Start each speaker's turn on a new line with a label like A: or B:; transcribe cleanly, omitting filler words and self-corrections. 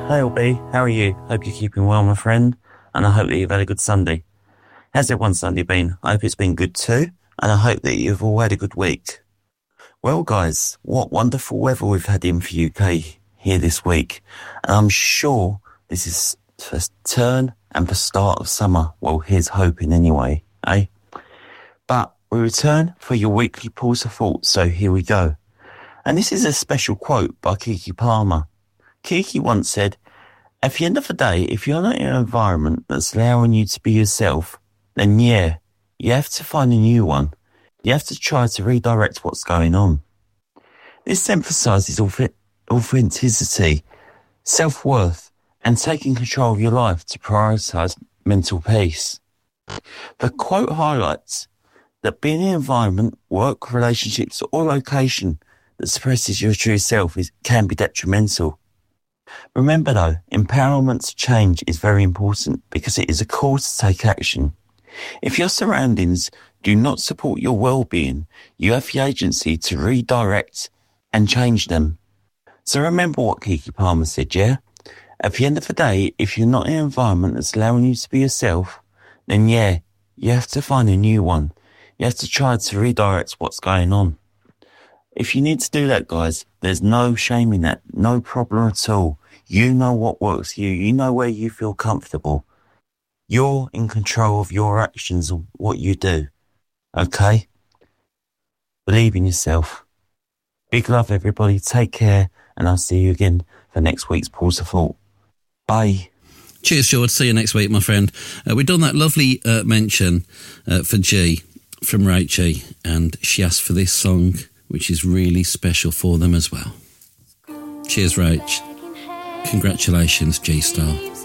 A: Hey LB, how are you? Hope you're keeping well, my friend, and I hope that you've had a good Sunday. How's everyone's Sunday been? I hope it's been good too, and I hope that you've all had a good week. Well, guys, what wonderful weather we've had in for UK here this week, and I'm sure this is the turn and the start of summer. Well, here's hoping anyway, eh? But we return for your weekly pause of thought, so here we go. And this is a special quote by Keke Palmer. Keke once said, "At the end of the day, if you're not in an environment that's allowing you to be yourself, then yeah, you have to find a new one. You have to try to redirect what's going on." This emphasizes authenticity, self-worth, and taking control of your life to prioritize mental peace. The quote highlights that being in an environment, work, relationships, or location that suppresses your true self can be detrimental. Remember though, empowerment to change is very important because it is a call to take action. If your surroundings do not support your well-being, you have the agency to redirect and change them. So remember what Keke Palmer said, yeah? At the end of the day, if you're not in an environment that's allowing you to be yourself, then yeah, you have to find a new one. You have to try to redirect what's going on. If you need to do that, guys, there's no shame in that, no problem at all. You know what works for you. You know where you feel comfortable. You're in control of your actions and what you do. Okay? Believe in yourself. Big love, everybody. Take care, and I'll see you again for next week's Pause of Thought. Bye.
B: Cheers, George. See you next week, my friend. We've done that lovely mention for G from Rachie, and she asked for this song, which is really special for them as well. Cheers, Rach. Congratulations, G-Star.